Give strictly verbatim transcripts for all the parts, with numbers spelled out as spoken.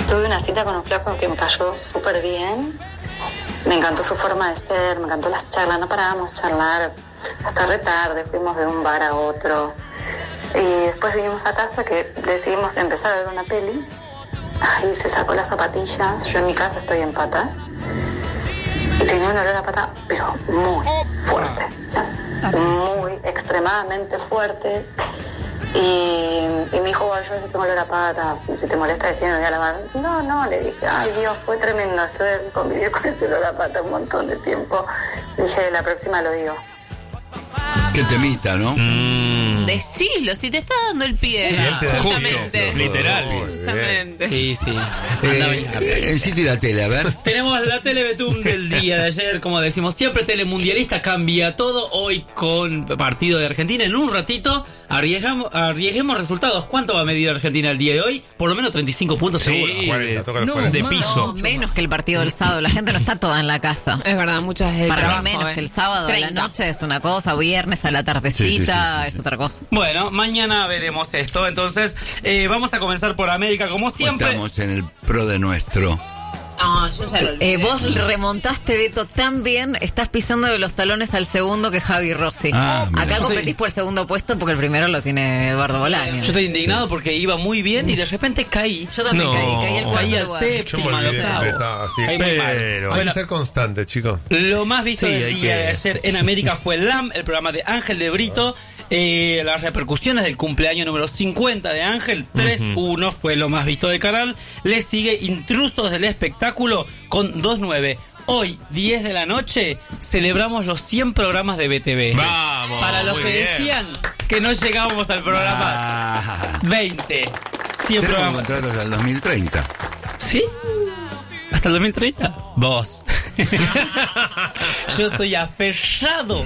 tuve una cita con un flaco que me cayó súper bien. Me encantó su forma de ser, me encantó las charlas, no parábamos de charlar hasta re tarde, fuimos de un bar a otro. Y después vinimos a casa que decidimos empezar a ver una peli. Y se sacó las zapatillas, yo en mi casa estoy en patas. Y tenía un olor a pata, pero muy fuerte, o sea, muy, extremadamente fuerte. Y, y me dijo, yo a veces tengo olor a pata, si te molesta decir, me voy a lavar. No, no, le dije, ay Dios, fue tremendo, estuve conviviendo con ese olor a pata un montón de tiempo. Le dije, la próxima lo digo. Qué temita, ¿no? Mm. Decilo, si te está dando el pie. Sí, él te da justamente. justo, literal. Justamente. Sí, sí. Eh, en City la tele, a ver. Tenemos la Telebetum del día de ayer, como decimos siempre, Telemundialista cambia todo. Hoy con partido de Argentina. En un ratito arriesgamos, arriesguemos resultados. ¿Cuánto va a medir Argentina el día de hoy? Por lo menos treinta y cinco puntos Sí, seguro. cuarenta, toca los No, cuarenta. de De piso. No, menos que el partido del sábado. La gente no está toda en la casa. Es verdad, muchas veces. Para trabajo, mí menos eh. que el sábado a la treinta. noche es una cosa, viernes a la tardecita Sí, sí, sí, sí, sí. es otra cosa. Bueno, mañana veremos esto. Entonces, eh, vamos a comenzar por América, como siempre. Estamos en el pro de nuestro. No, yo ya lo olvidé. Eh, vos remontaste, Beto, tan bien, estás pisando de los talones al segundo que Javi Rossi. Ah, mira. Acá Yo competís estoy- por el segundo puesto porque el primero lo tiene Eduardo Bolaño. Yo estoy indignado porque iba muy bien y de repente caí. Yo también No. caí, caí al cuarto Caí al lugar. Yo séptimo, me al olvidé octavo. que estaba así. Caí muy mal. Pero hay Bueno, que ser constante, chicos. lo más visto Sí, del hay día que- de ayer en América fue el LAM, el programa de Ángel de Brito. Eh, las repercusiones del cumpleaños número cincuenta de Ángel, tres uno fue lo más visto del canal. Le sigue Intrusos del Espectáculo con dos nueve. Hoy, diez de la noche, celebramos los cien programas de B T V. Vamos, Para los muy que bien. decían que no llegábamos al programa Ah, veinte. cien tenemos programas. contratos al dos mil treinta. ¿Sí? ¿Hasta el dos mil treinta? Vos. Yo estoy aferrado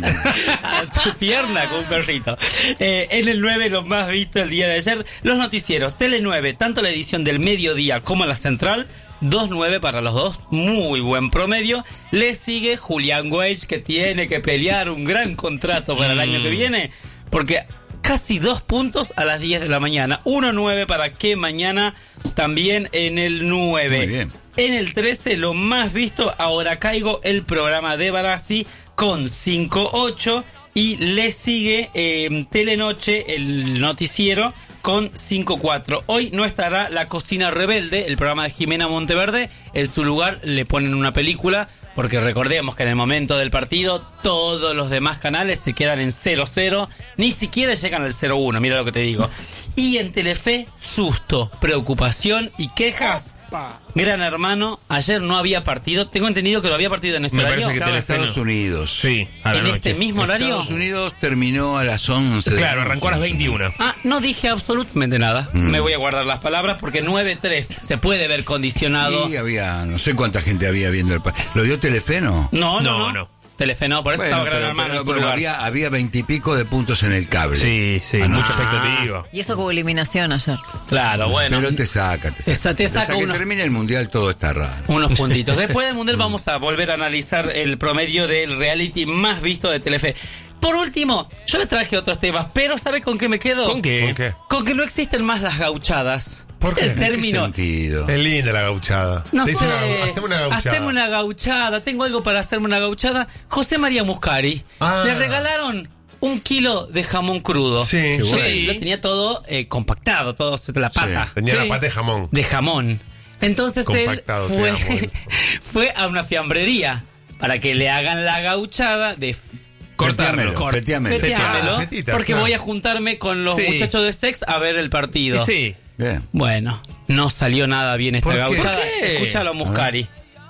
a tu pierna con un perrito. Eh, en el nueve, lo más visto el día de ayer, los noticieros. Tele nueve, tanto la edición del mediodía como la central, dos nueve para los dos, muy buen promedio. Le sigue Julián Weich, que tiene que pelear un gran contrato para el año que viene, porque casi dos puntos a las diez de la mañana. uno nueve para que mañana también en el nueve. Muy bien. En el trece, lo más visto, Ahora Caigo, el programa de Barassi con cinco ocho. Y le sigue eh, Telenoche, el noticiero, con cinco cuatro. Hoy no estará La Cocina Rebelde, el programa de Jimena Monteverde. En su lugar le ponen una película, porque recordemos que en el momento del partido todos los demás canales se quedan en cero cero, ni siquiera llegan al cero uno, mira lo que te digo. Y en Telefe, susto, preocupación y quejas. Gran Hermano, ayer no había partido. Tengo entendido que no había partido en ese Me horario. parece que Estaba Telefe Estados no. Unidos. Sí, a la En noche. este mismo horario. Estados Unidos terminó a las once. de la Claro, arrancó a las noche. veintiuna. Ah, no dije absolutamente nada. Mm. Me voy a guardar las palabras porque nueve tres se puede ver condicionado. Y había, no sé cuánta gente había viendo el pa- ¿Lo dio Telefe, no? No, no, No, no. no. Telefe no, por eso Bueno, estaba Gran pero- Hermano pero- en su pero lugar. había había veintipico de puntos en el cable. Sí, sí, Ah, no. mucha expectativa. Y eso que hubo eliminación ayer. Claro, bueno. Pero te saca, te saca. Esa- te saca Hasta que uno. termine el mundial todo está raro. Unos puntitos. Después del Mundial vamos a volver a analizar el promedio del reality más visto de Telefe. Por último, yo les traje otros temas, pero ¿sabe con qué me quedo? ¿Con qué? ¿Con qué? Con que no existen más las gauchadas. ¿Por ¿Viste qué? el ¿En qué término? sentido? Es linda la gauchada. No Te sé. hice una- haceme una gauchada. Haceme una gauchada. Tengo algo para hacerme una gauchada. José María Muscari. Ah. Le regalaron un kilo de jamón crudo. Sí, Yo bueno. lo tenía todo eh, compactado, todo la pata. Tenía la Sí. pata de jamón. De jamón. Entonces Compactado, él te fue, amo eso. fue a una fiambrería para que le hagan la gauchada de Cortármelo, Cort- feteámelo. feteámelo, Ah, fetitas, porque claro. voy a juntarme con los Sí. muchachos de Sex a ver el partido. Sí. Bien. Bueno, no salió nada bien esta ¿Por qué? gauchada. ¿Por qué? Escúchalo, Muscari.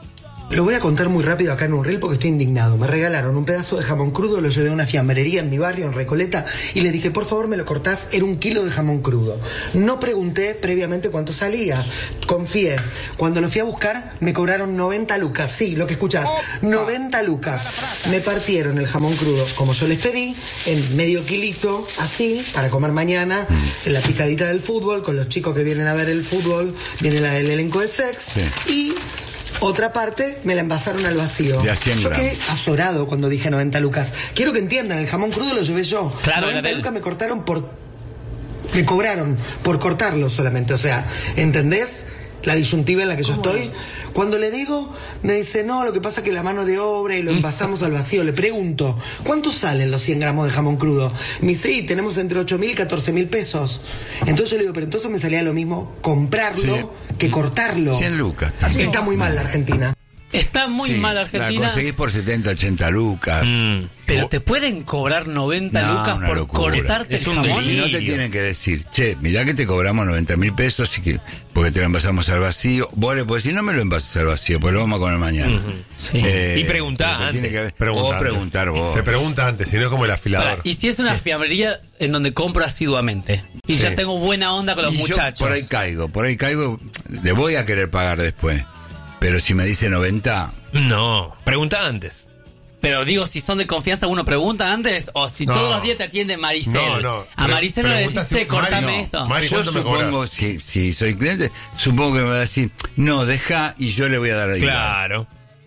Lo voy a contar muy rápido acá en un reel porque estoy indignado. Me regalaron un pedazo de jamón crudo, lo llevé a una fiambrería en mi barrio, en Recoleta, y le dije, por favor, me lo cortás, era un kilo de jamón crudo. No pregunté previamente cuánto salía, confié. Cuando lo fui a buscar, me cobraron noventa lucas, sí, lo que escuchás, noventa lucas. Me partieron el jamón crudo, como yo les pedí, en medio kilito, así, para comer mañana, en la picadita del fútbol, con los chicos que vienen a ver el fútbol, viene la, el elenco de Sex, Sí. y... otra parte me la envasaron al vacío. De a cien yo gramos. quedé azorado cuando dije noventa lucas. Quiero que entiendan, el jamón crudo lo llevé yo. Claro, noventa Gatel. lucas me cortaron por... Me cobraron por cortarlo solamente. O sea, ¿entendés? la disyuntiva en la que yo estoy. Cuando le digo, me dice, no, lo que pasa es que la mano de obra y lo envasamos al vacío. Le pregunto, ¿cuánto salen los cien gramos de jamón crudo? Me dice, sí, tenemos entre ocho mil y catorce mil pesos. Entonces yo le digo, pero entonces me salía lo mismo comprarlo Sí. que cortarlo. cien lucas. Está muy mal la Argentina. Está muy Sí, mal La Argentina. conseguís por setenta, ochenta lucas. Mm. Pero te pueden cobrar noventa No, lucas una por locura. cortarte Es el un jamón. Y si no te delirio. tienen que decir, che, mirá que te cobramos noventa mil pesos y que, porque te lo envasamos al vacío. Vos le podés decir, no me lo envases al vacío, pues lo vamos a comer mañana. Ujú. Sí. Y preguntá pero te tiene antes. que- Pregunta o antes. preguntar vos. Se pregunta antes, si no es como el afilador. Pará, y si es una fiambrería en donde compro asiduamente y Sí. ya tengo buena onda con los Y yo muchachos. por ahí caigo, por ahí caigo, le voy a querer pagar después. Pero si me dice noventa, No, pregunta antes. Pero digo, si son de confianza, uno pregunta antes, o si No. todos los días te atiende Maricel. No, no. A Pre- Maricel no le decís, pregunta si- che, cortame Mari, no. esto. Mari, yo ¿cuánto me cobras? supongo, si, si soy cliente, supongo que me va a decir, no, deja y yo le voy a dar ahí. Claro.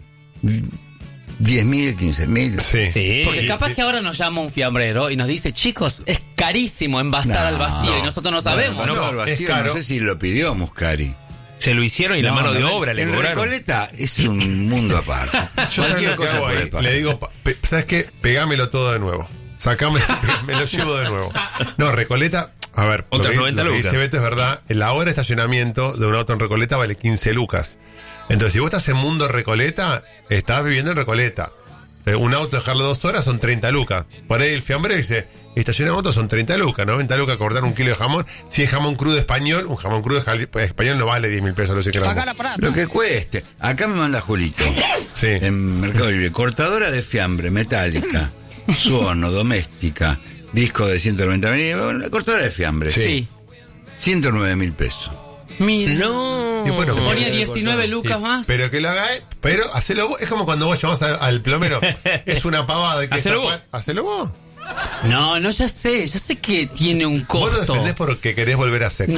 diez mil, quince mil. Sí. Sí. Porque Y- capaz que ahora nos llama un fiambrero y nos dice, chicos, es carísimo envasar No, al vacío no. y nosotros no sabemos. No, No, al vacío, es caro. no sé si lo pidió Muscari. Se lo hicieron y la No, mano de no, obra le en cobraron. Recoleta es un mundo aparte. Yo sabes Cualquier lo que cosa hago puede ahí. pasar. Le digo, pa- pe- ¿sabes qué? Pegámelo todo de nuevo. Sacame, me lo llevo de nuevo. No, Recoleta, a ver, lo Otras que, noventa lo que lucas. dice Beto es verdad. La hora de estacionamiento de un auto en Recoleta vale quince lucas. Entonces, si vos estás en Mundo Recoleta, estás viviendo en Recoleta. Eh, Un auto dejarlo dos horas son treinta lucas. Por ahí el fiambre dice, estacionar auto son treinta lucas, noventa lucas cortar un kilo de jamón. Si es jamón crudo español, un jamón crudo jali- español no vale diez mil pesos. Lo sé que no. Lo que cueste. Acá me manda Julito. Sí. En Mercado Libre. Cortadora de fiambre, metálica, suono, doméstica, disco de ciento noventa mil. Una cortadora de fiambre. Sí. ciento nueve mil pesos. Mira. No. Y bueno, Se como- ponía diecinueve lucas más. Pero que lo haga, eh, pero hacelo vos. Es como cuando vos llamás a- al plomero. Es una pavada. Que Hacelo esta vos. cua- Hacelo vos. No, no, ya sé, ya sé que tiene un Vos lo costo. defendés porque querés volver a sexo.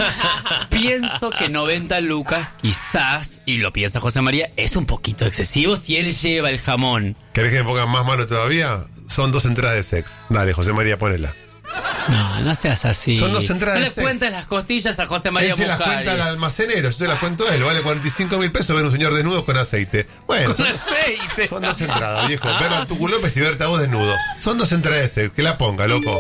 Pienso que noventa lucas, quizás, y lo piensa José María, es un poquito excesivo si él lleva el jamón. ¿Querés que me pongan más mano todavía? Son dos entradas de sex. Dale, José María, ponela. No, no seas así. Son dos entradas No de le sex. cuentes las costillas a José María Él se las Muscari. cuenta al almacenero, yo te las cuento a él. Vale cuarenta y cinco mil pesos ver un señor desnudo con aceite. Bueno, son, aceite. son dos entradas, viejo. Ver a Tucu López y verte a vos desnudo. Son dos entradas de sex. Que la ponga, loco.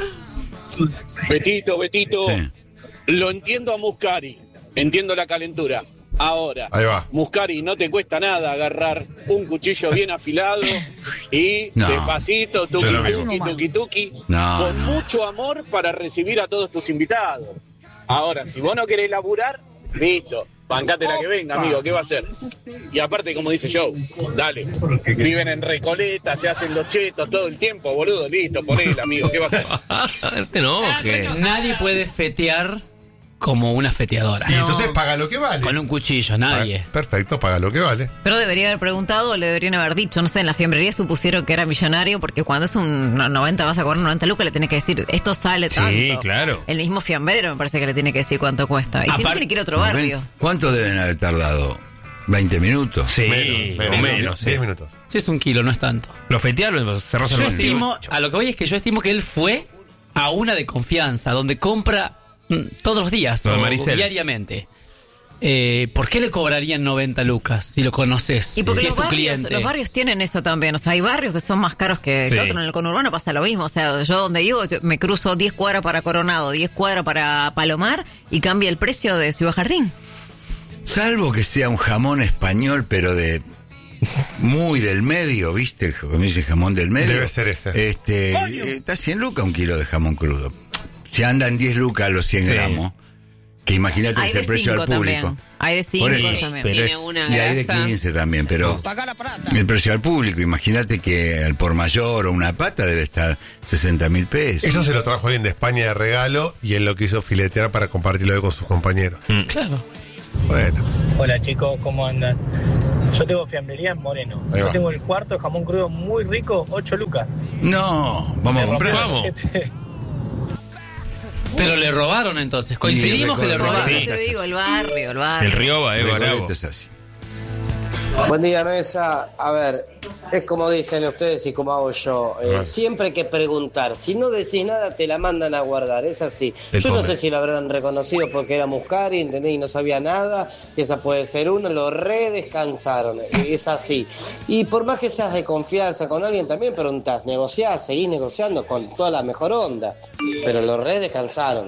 Betito, Betito, Sí. lo entiendo a Muscari, entiendo la calentura. Ahora, Ahí va. Muscari, no te cuesta nada agarrar un cuchillo bien afilado y No. despacito, tuki, Yo lo mismo. tuki, tuki, tuki, No, con no. mucho amor para recibir a todos tus invitados. Ahora, si vos no querés laburar, listo, bancate la que venga, amigo, ¿qué va a hacer? Y aparte, como dice Joe, dale, viven en Recoleta, se hacen los chetos todo el tiempo, boludo, listo, ponele, amigo, ¿qué va a hacer? No te enojes. Nadie puede fetear como una feteadora. Y entonces paga lo que vale. Con un cuchillo, nadie. Ah, Perfecto, paga lo que vale. Pero debería haber preguntado o le deberían haber dicho, no sé, en la fiambrería supusieron que era millonario porque cuando es un noventa vas a cobrar noventa lucas le tenés que decir, esto sale Sí, tanto. claro. El mismo fiambrero me parece que le tiene que decir cuánto cuesta. Y si no Aparte- tiene que ir a otro barrio. ¿Cuánto deben haber tardado? ¿veinte minutos? Sí, Menos, o menos. sí. diez minutos. Si es un kilo, no es tanto. Lo fetearon, cerró Yo el estimo, a lo que voy es que yo estimo que él fue a una de confianza, donde compra mm, todos los días Lo de o Maricel. diariamente. Eh, ¿Por qué le cobrarían noventa lucas si lo conoces? Y porque si los, es tu barrios, cliente. los barrios tienen eso también. O sea, hay barrios que son más caros que, Sí. que otros. En el conurbano pasa lo mismo. O sea, yo donde vivo yo me cruzo diez cuadras para Coronado, diez cuadras para Palomar y cambia el precio de Ciudad Jardín. Salvo que sea un jamón español, pero de muy del medio, ¿viste? El, como dice, jamón del medio. Debe ser ese. Este, eh, está cien lucas un kilo de jamón crudo. Si andan diez lucas los cien Sí. gramos, que imagínate Hay ese de precio al cinco público. también. Hay de cinco Por eso. también. Pero Tiene es- una Y hay de grasa. quince también, pero el precio al público, imagínate que al por mayor o una pata debe estar sesenta mil pesos. Eso se lo trajo alguien de España de regalo y él lo quiso filetear para compartirlo con sus compañeros. Claro. Bueno, Hola chicos, ¿cómo andan? Yo tengo fiambrería en Moreno. Ahí Yo va. tengo el cuarto de jamón crudo muy rico, ocho lucas. No, vamos a comprar. Vamos. Pero le robaron entonces. Coincidimos Y que le recuerdo- Por robaron. eso te digo, el barrio, el El barrio. Rioba, eh, Recoleta bravo. es así. Buen día, mesa. A ver, es como dicen ustedes y como hago yo. Eh, siempre hay que preguntar. Si no decís nada, te la mandan a guardar. Es así. El yo no pobre. sé si lo habrán reconocido porque era Muscari, ¿entendés? Y no sabía nada. Y esa puede ser una. Lo redescansaron. Es así. Y por más que seas de confianza con alguien, también preguntás, negociás, seguís negociando con toda la mejor onda. Pero lo redescansaron.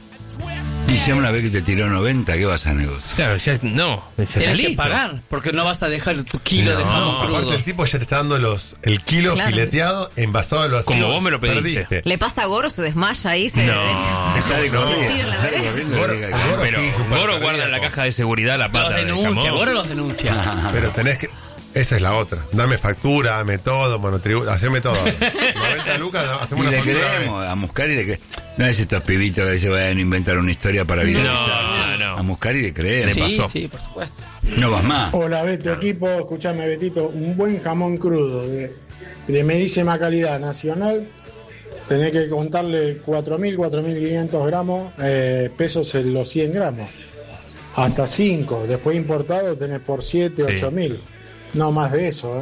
Y ya una vez que te tiró noventa, ¿qué vas a negociar? Claro, ya no. Ya está Tienes que listo. pagar, porque no vas a dejar tu kilo de No, jamón aparte crudo. el tipo ya te está dando los el kilo Claro. fileteado, envasado al vacío. Como vos me lo pediste. Perdiste. Le pasa a Goro, se desmaya ahí, se... No. Sale No, corriendo, tira en la sale vereda. corriendo, Goro- le diga, Goro- Pero fijo, un par Goro de guarda en la cardíacos. caja de seguridad la pata Los de denuncia, jamón. ahora los denuncia. Pero tenés que. Esa es la otra. Dame factura, dame todo, monotributo, haceme todo. noventa lucas, hacemos Y una le factura. creemos, a Muscari le creemos. No es estos pibitos que se vayan a inventar una historia para viralizarse. No, no. A Muscari le creemos. Sí, pasó. sí, por supuesto. No vas más. Hola, Beto, equipo. Escuchame, Betito. Un buen jamón crudo de primerísima calidad nacional. Tenés que contarle cuatro mil, cuatro mil quinientos gramos, eh, pesos en los cien gramos. Hasta cinco. Después importado tenés por siete, Sí. ocho mil. No más de eso, ¿eh?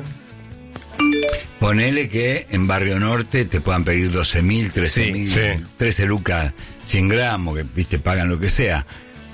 Ponele que en Barrio Norte te puedan pedir doce mil, trece mil, Sí, sí. trece lucas, cien gramos, que viste, pagan lo que sea.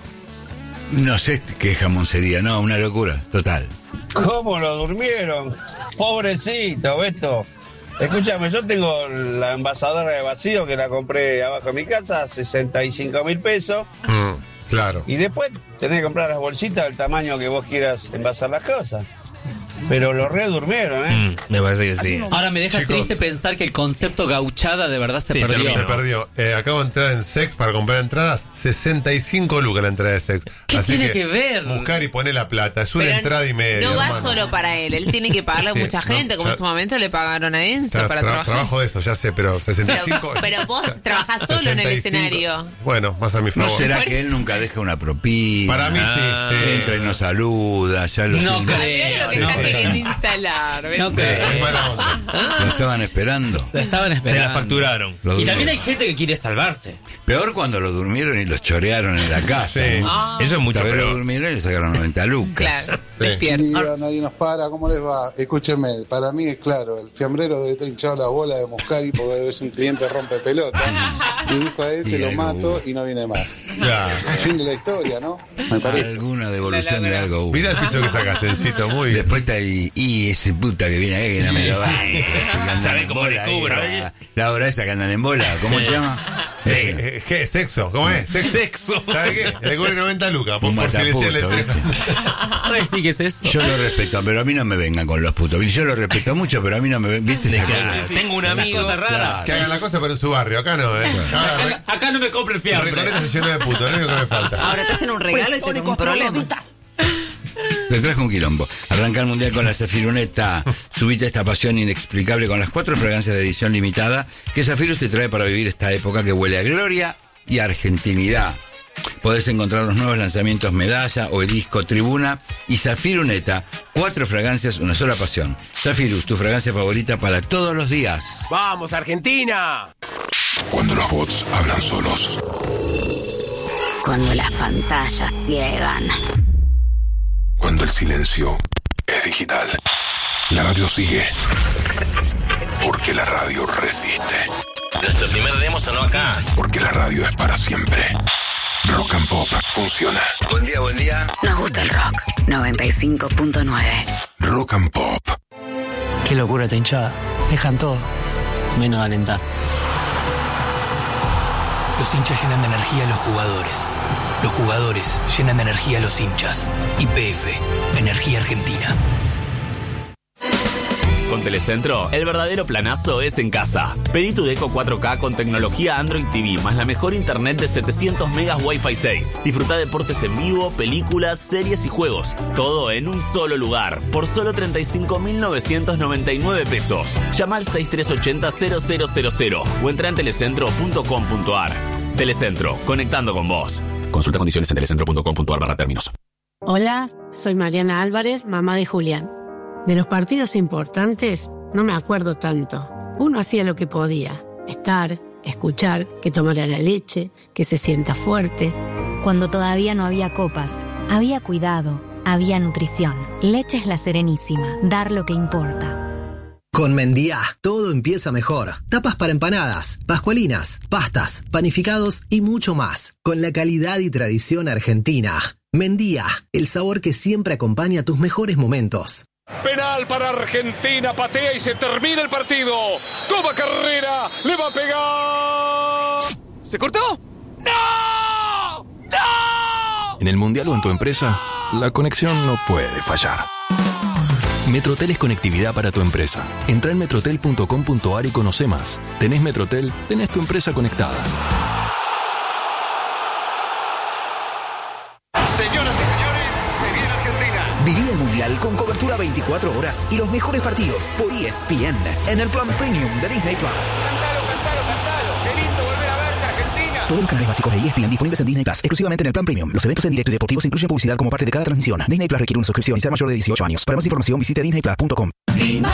No sé qué jamón sería, no, una locura, total. ¿Cómo lo durmieron? Pobrecito, Beto. Escúchame, yo tengo la envasadora de vacío que la compré abajo de mi casa, sesenta y cinco mil pesos. Mm, claro. Y después tenés que comprar las bolsitas del tamaño que vos quieras envasar las cosas. Pero lo redurmieron, ¿eh? Mm, me parece que sí. Ahora me deja Chicos. triste pensar que el concepto gauchada de verdad se Sí, perdió. terminó. Se perdió. Eh, acabo de entrar en Sex para comprar entradas. sesenta y cinco lucas la entrada de Sex. ¿Qué Así tiene que ver? Buscar y poner la plata. Es una Pero entrada y media. No va hermano. solo para él, él tiene que pagarle a Sí, mucha no, gente, como ya- en su momento le pagaron a Enzo Tra- para tra- trabajar. trabajo de eso, ya sé, pero sesenta y cinco. Pero, pero vos trabajás solo en el sesenta y cinco. escenario. Bueno, más a mi ¿No favor. será Por que él eso. nunca deja una propina? Para mí Ah, sí, sí. Entra y nos saluda, ya lo No sé. creo. Mirá lo que Sí, estás sí. queriendo instalar. ¿ves? No Sí, creo. es mala onda. Lo estaban esperando. Lo estaban Se esperando. la facturaron. Lo Y dudo. también hay gente que quiere salvarse. Peor cuando lo durmieron y los chorearon en la casa. Sí. ¿no? Ah. Eso es mucho Tal vez lo peor. durmieron y le sacaron noventa lucas. Claro, Sí. despierto. Día, nadie nos para, ¿cómo les va? Escúchenme, para mí es claro, el fiambrero debe estar hinchado la bola de Muscari porque es un cliente rompe pelota y dijo a este Y lo algo mato hubo. y no viene más. Claro. Fin de la historia, ¿no? Me parece. Alguna devolución de algo hubo. Mira el piso que sacaste, Encito, muy bien. Después está ahí, y ese puta que viene ahí que no me lo va. Ese que andan ¿Sabés en cómo bola ahí, descubro, la- eh? La hora esa que andan en bola, ¿cómo se llama? Sí, eh, ¿qué? Sexo, ¿cómo es? Sexo. Sexo. ¿Sabes qué? Le cobre noventa lucas por, Un por mataputo, filetearle ¿viste? Ay, sí, ¿qué es eso? Yo lo respeto, pero a mí no me vengan con los putos. Yo lo respeto mucho, pero a mí no me ven. ¿Viste esa Claro, cosa? tengo un Esas amigo. cosas raras. Claro. Que hagan la cosa pero en su barrio, acá no, ¿eh? Ahora, Acá, acá no me compre el fiambre. Recoleta se llena de puto, lo único que me falta. Ahora te hacen un regalo y te dan un problema. Le trajo un quilombo. Arranca el mundial con la Zafiruneta. Subite esta pasión inexplicable con las cuatro fragancias de edición limitada que Zafirus te trae para vivir esta época que huele a gloria y argentinidad. Podés encontrar los nuevos lanzamientos Medalla o el disco Tribuna y Zafiruneta. Cuatro fragancias, una sola pasión. Zafirus, tu fragancia favorita para todos los días. ¡Vamos, Argentina! Cuando los bots hablan solos. Cuando las pantallas ciegan. Cuando el silencio es digital. La radio sigue. Porque la radio resiste. Nuestro primer demo sonó acá. Porque la radio es para siempre. Rock and Pop funciona. Buen día, buen día. Nos gusta el rock. noventa y cinco punto nueve. Rock and Pop. Qué locura esta hinchada. Dejan todo, menos alentar. Los hinchas llenan de energía a los jugadores. Los jugadores llenan de energía a los hinchas. Y P F, Energía Argentina. Con Telecentro, el verdadero planazo es en casa. Pedí tu Deco cuatro K con tecnología Android T V más la mejor internet de setecientos megas Wi-Fi seis. Disfruta deportes en vivo, películas, series y juegos. Todo en un solo lugar, por solo treinta y cinco mil novecientos noventa y nueve pesos. Llama al seis tres ocho cero cero cero cero cero o entra en telecentro punto com punto ar. Telecentro, conectando con vos. Consulta condiciones en telecentro punto com punto ar barra términos. Hola, soy Mariana Álvarez, mamá de Julián. De los partidos importantes no me acuerdo tanto. Uno hacía lo que podía, estar, escuchar, que tomara la leche, que se sienta fuerte. Cuando todavía no había copas, había cuidado, había nutrición. Leches La Serenísima. Dar lo que importa. Con Mendía, todo empieza mejor. Tapas para empanadas, pascualinas, pastas, panificados y mucho más. Con la calidad y tradición argentina. Mendía, el sabor que siempre acompaña tus mejores momentos. Penal para Argentina, patea y se termina el partido. Toma carrera, le va a pegar. ¿Se cortó? ¡No! ¡No! En el Mundial o en tu empresa, la conexión no puede fallar. Metrotel es conectividad para tu empresa. Entra en metrotel punto com punto a r y conoce más. Tenés Metrotel, tenés tu empresa conectada. Señoras y señores, se viene Argentina. Viví el Mundial con cobertura veinticuatro horas y los mejores partidos por E S P N en el plan premium de Disney Plus. Cantalo, cantalo, cantalo. Qué lindo volver a verte, Argentina. Todos los canales básicos de E S P N disponibles en Disney Plus, exclusivamente en el plan premium. Los eventos en directo y deportivos incluyen publicidad como parte de cada transmisión. Disney Plus requiere una suscripción y ser mayor de dieciocho años. Para más información visite disney plus punto com.